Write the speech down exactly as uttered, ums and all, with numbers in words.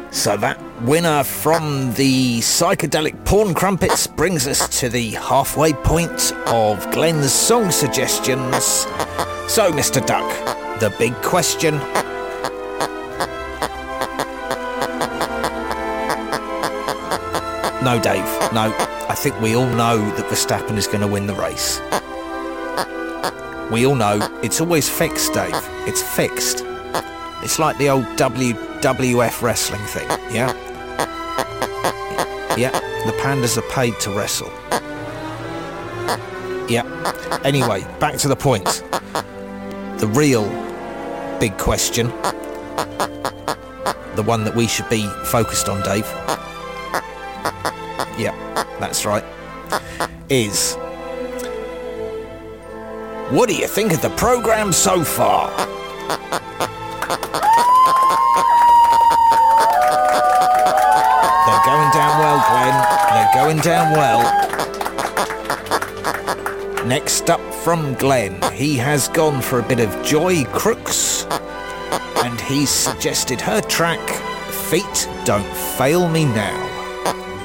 So that winner from the Psychedelic Porn Crumpets brings us to the halfway point of Glenn's song suggestions. So, Mister Duck, the big question. No, Dave, no. I think we all know that Verstappen is going to win the race. We all know it's always fixed, Dave. It's fixed. It's like the old W W F wrestling thing, yeah? Yeah, the pandas are paid to wrestle. Yeah. Anyway, back to the point. The real big question, the one that we should be focused on, Dave. Yeah, that's right. Is, what do you think of the programme so far? They're going down well, Glenn. They're going down well. Next up from Glenn, he has gone for a bit of Joy Crooks, and he's suggested her track, Feet Don't Fail Me Now.